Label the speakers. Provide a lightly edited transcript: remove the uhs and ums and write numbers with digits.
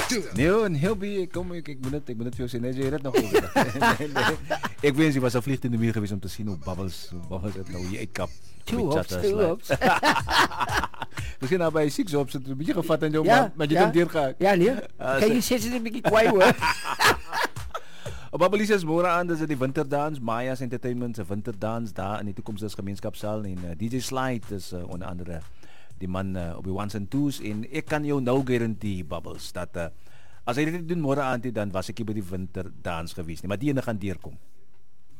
Speaker 1: Nee, kom, ik moet het veel zien. Nee, je het nog goed. Nee. Ik wens, je was al vliegt in de muur geweest om te zien hoe Babbels het nou je uitkap.
Speaker 2: Two hops.
Speaker 1: Misschien nou bij Six Hops het een beetje gevat en zo, maar je kunt hier gaan.
Speaker 2: Ja, nee. Kan je zitten een beetje kwaai hoor.
Speaker 1: Babbelies is morgen aan, dat is die winterdans, Maya's Entertainment, winterdans daar in die toekomstgemeenschapszaal en DJ Slide is onder andere die man op die ones and twos en ik kan jou nou garantie, Babbels, dat als hij dit doen morgen aan, dan was ik hier bij die winterdans geweest, maar die ene gaan hier komen.